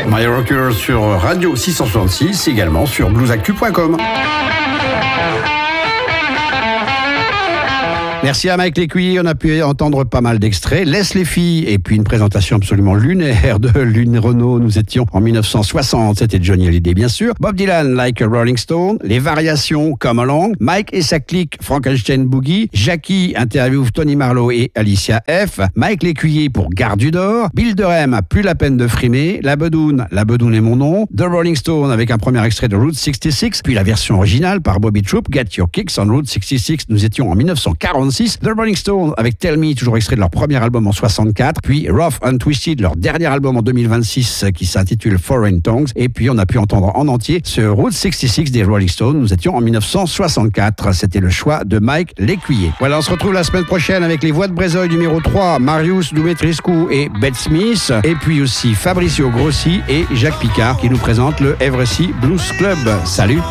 My Rocker sur Radio 666, également sur bluesactu.com. Merci à Mike Lécuyer, on a pu entendre pas mal d'extraits. Laisse les filles, et puis une présentation absolument lunaire de Lune Renault. Nous étions en 1960, c'était Johnny Hallyday bien sûr. Bob Dylan, Like a Rolling Stone. Les variations, Come Along. Mike et sa clique, Frankenstein Boogie. Jackie interviewe Tony Marlowe et Alicia F. Mike Lécuyer pour Gare du Nord. Bill Durham, Plus la peine de frimer. La Bedoune est mon nom. The Rolling Stone avec un premier extrait de Route 66. Puis la version originale par Bobby Troup, Get Your Kicks on Route 66. Nous étions en 1946. The Rolling Stones avec Tell Me, toujours extrait de leur premier album en 64, puis Rough and Twisted, leur dernier album en 2026 qui s'intitule Foreign Tongues, et puis on a pu entendre en entier ce Route 66 des Rolling Stones. Nous étions en 1964, c'était le choix de Mike Lécuyer. Voilà, on se retrouve la semaine prochaine avec les Voix de Brézeuil numéro 3, Marius Dumetrescu et Bette Smith, et puis aussi Fabricio Grossi et Jacques Picard qui nous présentent le Eversea Blues Club. Salut!